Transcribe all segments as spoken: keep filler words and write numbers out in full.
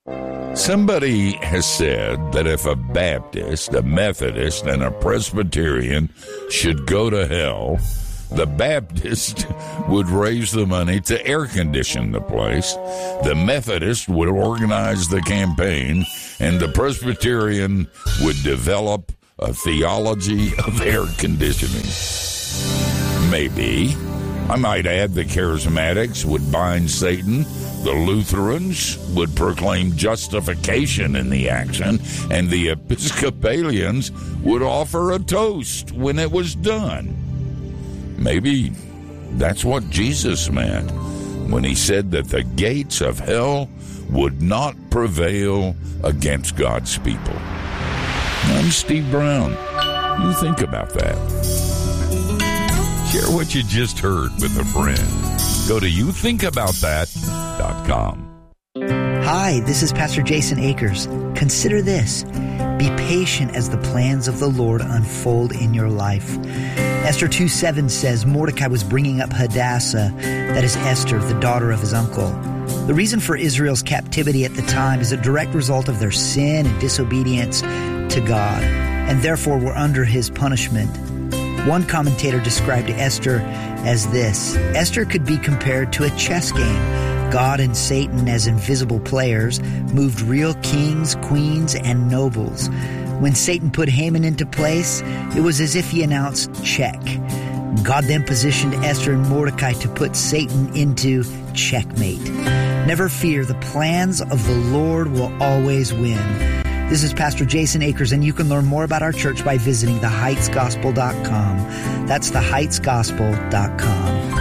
Somebody has said that if a Baptist, a Methodist, and a Presbyterian should go to hell, the Baptist would raise the money to air condition the place, the Methodist would organize the campaign, and the Presbyterian would develop a theology of air conditioning. Maybe. I might add the Charismatics would bind Satan, the Lutherans would proclaim justification in the action, and the Episcopalians would offer a toast when it was done. Maybe that's what Jesus meant when he said that the gates of hell would not prevail against God's people. I'm Steve Brown. You think about that. Share what you just heard with a friend. Go to you think about that dot com. Hi, this is Pastor Jason Akers. Consider this. Be patient as the plans of the Lord unfold in your life. Esther two seven says Mordecai was bringing up Hadassah, that is Esther, the daughter of his uncle. The reason for Israel's captivity at the time is a direct result of their sin and disobedience to God, and therefore were under his punishment. One commentator described Esther as this. Esther could be compared to a chess game. God and Satan, as invisible players, moved real kings, queens, and nobles. When Satan put Haman into place, it was as if he announced, check. God then positioned Esther and Mordecai to put Satan into checkmate. Never fear, the plans of the Lord will always win. This is Pastor Jason Akers, and you can learn more about our church by visiting the heights gospel dot com. That's the heights gospel dot com.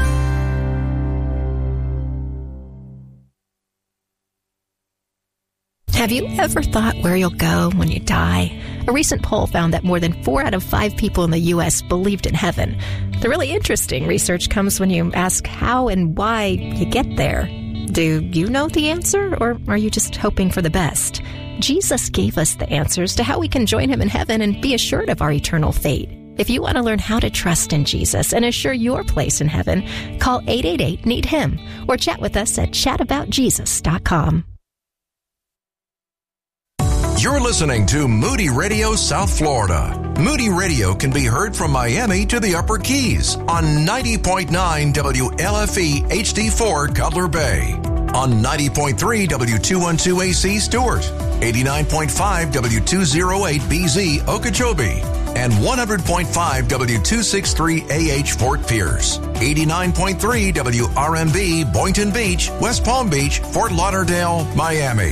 Have you ever thought where you'll go when you die? A recent poll found that more than four out of five people in the U S believed in heaven. The really interesting research comes when you ask how and why you get there. Do you know the answer, or are you just hoping for the best? Jesus gave us the answers to how we can join him in heaven and be assured of our eternal fate. If you want to learn how to trust in Jesus and assure your place in heaven, call eight eight eight, need him or chat with us at chat about jesus dot com. You're listening to Moody Radio South Florida. Moody Radio can be heard from Miami to the Upper Keys on ninety point nine W L F E H D four Cutler Bay, on ninety point three W two twelve A C Stewart, eighty-nine point five W two oh eight B Z Okeechobee, and one hundred point five W two sixty-three A H Fort Pierce, eighty-nine point three W R M B Boynton Beach, West Palm Beach, Fort Lauderdale, Miami.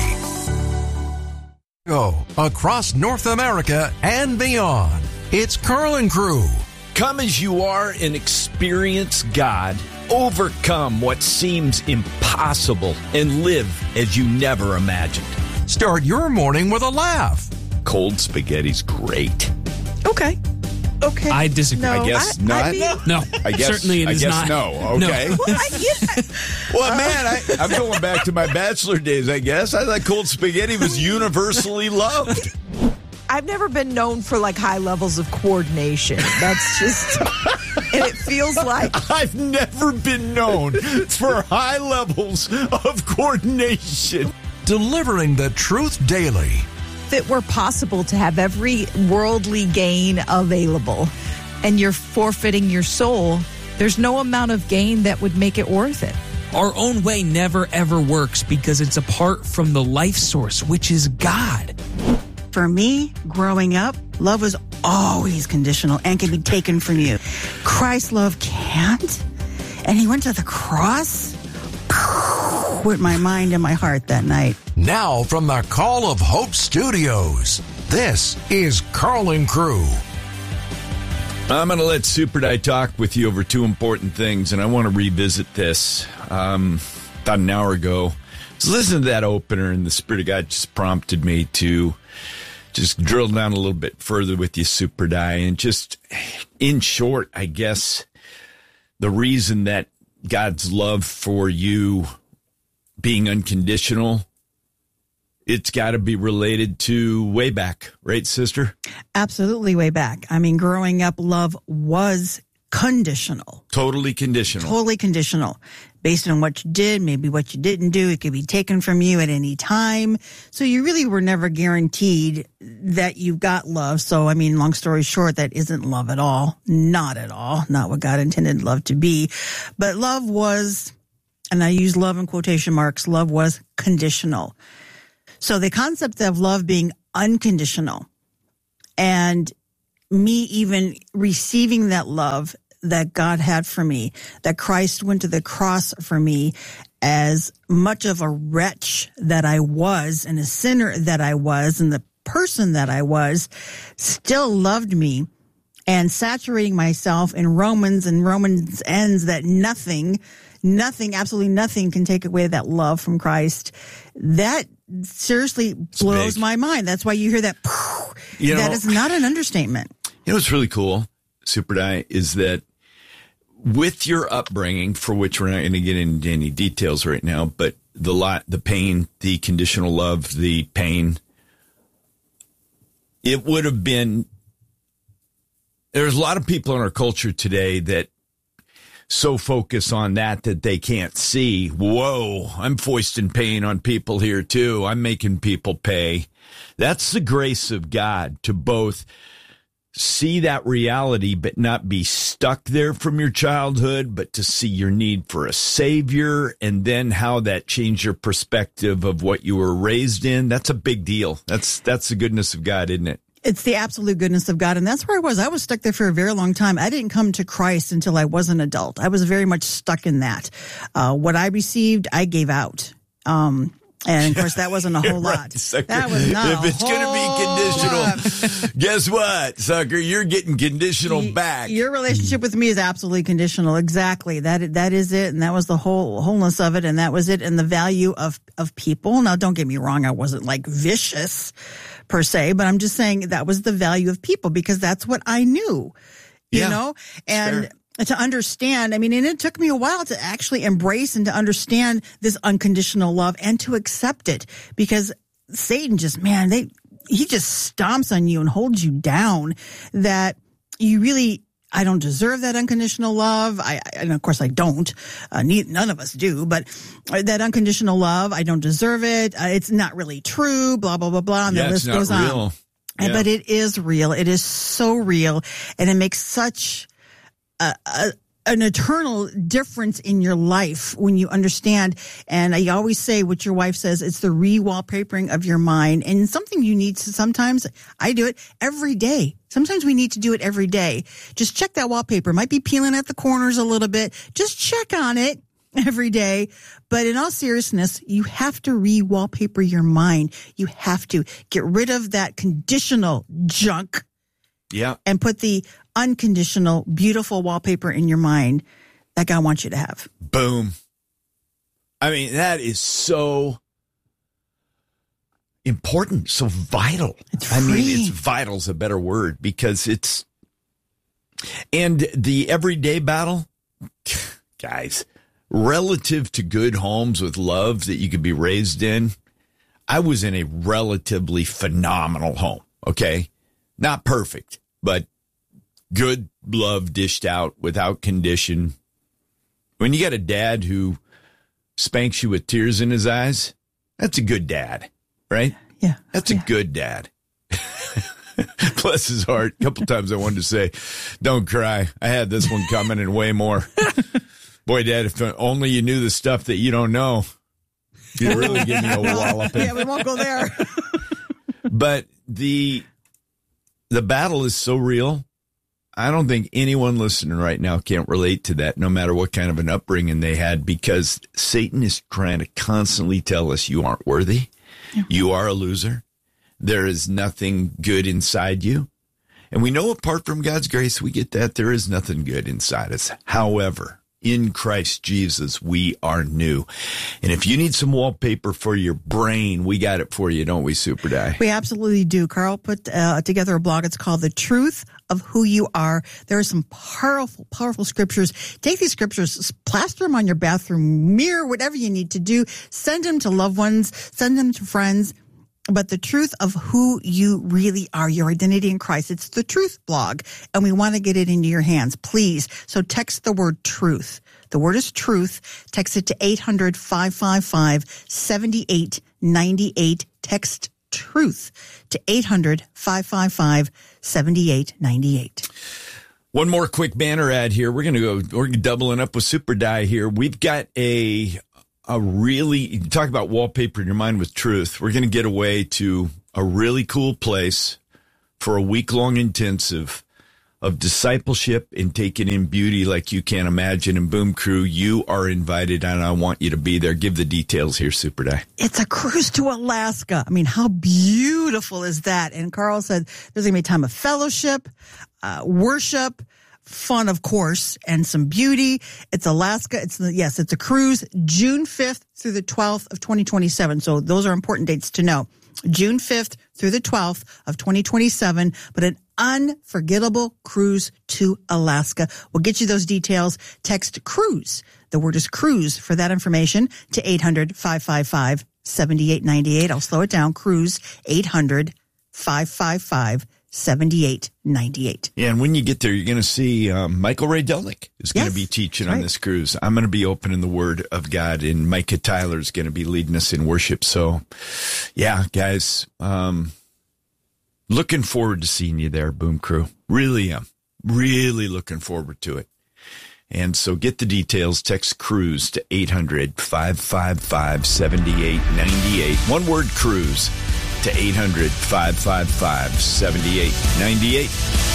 Go across North America and beyond. It's Carl and Crew. Come as you are and experience God. Overcome what seems impossible and live as you never imagined. Start your morning with a laugh. Cold spaghetti's great. Okay. Okay. I disagree. No, I guess I, not. I mean, No, I guess, certainly it I is guess not. no. Okay. No. well, I, yeah. Well, man, I, I'm going back to my bachelor days, I guess. I thought cold spaghetti was universally loved. I've never been known for like high levels of coordination. That's just, and it feels like I've never been known for high levels of coordination. Delivering the truth daily. if it were possible to have every worldly gain available and you're forfeiting your soul, there's no amount of gain that would make it worth it. Our own way never, ever works because it's apart from the life source, which is God. For me, growing up, love was always conditional and can be taken from you. Christ's love can't. And he went to the cross with my mind and my heart that night. Now from the Call of Hope Studios, this is Carl and Crew. I'm going to let Super Die talk with you over two important things, and I want to revisit this. Um, about an hour ago, I was listening to that opener, and the Spirit of God just prompted me to just drill down a little bit further with you, Super Die, and just, in short, I guess, the reason that God's love for you being unconditional, it's got to be related to way back, right, sister? Absolutely way back. I mean, growing up, love was conditional. Totally conditional. Totally conditional. based on what you did, maybe what you didn't do. It could be taken from you at any time. So you really were never guaranteed that you got love. So, I mean, long story short, that isn't love at all. Not at all. Not what God intended love to be. But love was, and I use love in quotation marks, love was conditional. So the concept of love being unconditional and me even receiving that love that God had for me, that Christ went to the cross for me, as much of a wretch that I was and a sinner that I was and the person that I was, still loved me, and saturating myself in Romans, and Romans ends that nothing, nothing, absolutely nothing can take away that love from Christ. That seriously blows my mind. That's why you hear that. You know, that is not an understatement. You know what's really cool, Super Di, is that with your upbringing, for which we're not going to get into any details right now, but the lot, the pain, the conditional love, the pain, it would have been, there's a lot of people in our culture today that so focus on that that they can't see, whoa, I'm foisting pain on people here too. I'm making people pay. That's the grace of God to both see that reality, but not be stuck there from your childhood, but to see your need for a savior, and then how that changed your perspective of what you were raised in. That's a big deal. That's, that's the goodness of God, isn't it? It's the absolute goodness of God. And that's where I was. I was stuck there for a very long time. I didn't come to Christ until I was an adult. I was very much stuck in that. Uh, what I received, I gave out. Um, And, of course, that wasn't a whole right, lot. Sucker. That was not if a it's whole going to be conditional, guess what, sucker? You're getting conditional y- back. Your relationship with me is absolutely conditional. Exactly. That That is it. And that was the whole wholeness of it. And that was it. And the value of, of people. Now, don't get me wrong. I wasn't like vicious per se, but I'm just saying that was the value of people, because that's what I knew, you yeah, know, and fair. To understand, I mean, and it took me a while to actually embrace and to understand this unconditional love and to accept it, because Satan just, man, they, he just stomps on you and holds you down, that you really, I don't deserve that unconditional love. I, I and of course I don't, uh, need, none of us do, but that unconditional love, I don't deserve it. Uh, it's not really true, blah, blah, blah, blah. And yeah, the list it's not goes real. on. Yeah. But it is real. It is so real. And it makes such A, a, an eternal difference in your life when you understand. And I always say what your wife says, it's the re-wallpapering of your mind, and something you need to sometimes, I do it every day. Sometimes we need to do it every day. Just check that wallpaper. Might be peeling at the corners a little bit. Just check on it every day. But in all seriousness, you have to re-wallpaper your mind. You have to get rid of that conditional junk. Yeah. And put the unconditional, beautiful wallpaper in your mind that God wants you to have. Boom. I mean, that is so important, so vital. It's I mean, free. it's vital is a better word, because it's, and the everyday battle, guys, relative to good homes with love that you could be raised in, I was in a relatively phenomenal home, okay? Not perfect, but good love dished out without condition. When you got a dad who spanks you with tears in his eyes, that's a good dad, right? Yeah. That's yeah. a good dad. Bless his heart. A couple times I wanted to say, don't cry. I had this one coming and way more. Boy, Dad, if only you knew the stuff that you don't know, you'd really give me a walloping. Yeah, we won't go there. But the the battle is so real. I don't think anyone listening right now can't relate to that, no matter what kind of an upbringing they had, because Satan is trying to constantly tell us you aren't worthy. Yeah. You are a loser. There is nothing good inside you. And we know apart from God's grace, we get that there is nothing good inside us. However, in Christ Jesus, we are new. And if you need some wallpaper for your brain, we got it for you, don't we, Super Di? We absolutely do. Carl put uh, together a blog. It's called The Truth of Who You Are. There are some powerful, powerful scriptures. Take these scriptures, plaster them on your bathroom mirror, whatever you need to do. Send them to loved ones. Send them to friends. But the truth of who you really are, your identity in Christ. It's the Truth blog, and we want to get it into your hands, please. So text the word truth The word is truth. Text it to eight hundred, five five five, seven eight nine eight. Text truth to eight hundred, five five five, seven eight nine eight. One more quick banner ad here. We're going to go, we're doubling up with Super Die here. We've got a, a really, you talk about wallpaper in your mind with truth. We're going to get away to a really cool place for a week-long intensive of discipleship and taking in beauty like you can't imagine. And Boom Crew, you are invited, and I want you to be there. Give the details here, Super Die. It's a cruise to Alaska. I mean, how beautiful is that? And Carl said there's going to be a time of fellowship, uh, worship, fun, of course, and some beauty. It's Alaska. It's the, yes, it's a cruise, June fifth through the twelfth of twenty twenty-seven. So those are important dates to know. June fifth through the twelfth of twenty twenty-seven, but an unforgettable cruise to Alaska. We'll get you those details. Text cruise. The word is cruise for that information to eight hundred, five five five, seven eight nine eight. I'll slow it down. Cruise eight hundred, five five five, seven eight nine eight. Yeah, and when you get there, you're going to see um, Michael Ray Delick is going to Yes, be teaching right. on this cruise. I'm going to be opening the Word of God, and Micah Tyler is going to be leading us in worship. So, yeah, guys, um, looking forward to seeing you there, Boom Crew. Really am. Really looking forward to it. And so get the details. Text cruise to eight hundred, five five five, seven eight nine eight. One word, cruise, to eight hundred, five five five, seven eight nine eight.